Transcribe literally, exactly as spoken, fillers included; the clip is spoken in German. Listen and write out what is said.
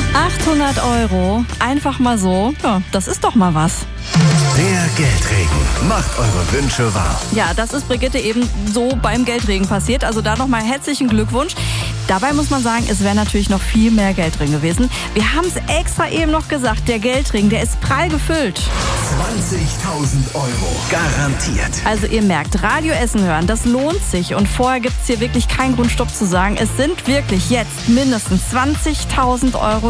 achthundert Euro, einfach mal so, ja, das ist doch mal was. Der Geldregen macht eure Wünsche wahr. Ja, das ist Brigitte eben so beim Geldregen passiert. Also da nochmal herzlichen Glückwunsch. Dabei muss man sagen, es wäre natürlich noch viel mehr Geld drin gewesen. Wir haben es extra eben noch gesagt, der Geldregen, der ist prall gefüllt. zwanzigtausend Euro garantiert. Also ihr merkt, Radio Essen hören, das lohnt sich. Und vorher gibt es hier wirklich keinen Grund, Stopp zu sagen. Es sind wirklich jetzt mindestens zwanzigtausend Euro,